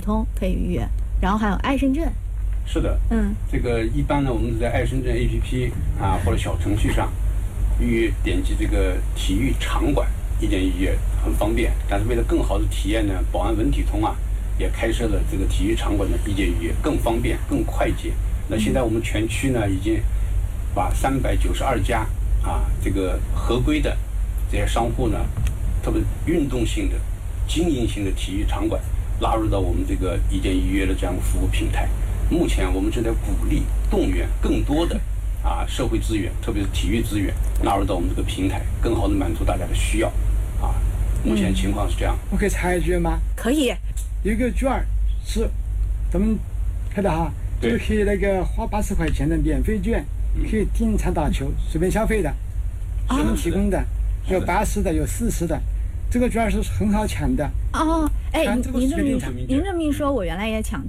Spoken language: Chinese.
通可以预约，然后还有爱深圳。 是的，这个一般呢，我们在爱深圳 APP 啊或者小程序上预约，点击这个体育场馆意见预约很方便。但是为了更好的体验呢，宝安文体通啊也开设了这个体育场馆的意见预约，更方便更快捷。那现在我们全区呢已经把392家这个合规的这些商户呢，特别运动性的经营型的体育场馆纳入到我们这个意见预约的这样的服务平台。目前我们正在鼓励动员更多的社会资源，特别是体育资源纳入到我们这个平台，更好的满足大家的需要目前情况是这样。 我可以插一句吗？ 可以。 有一个券儿是咱们开的哈，就是可以那个花80块钱的免费券，可以订场打球随便消费的，我们提供的，有80的有40的，这个券是很好抢的。 您这么一说，我原来也抢到。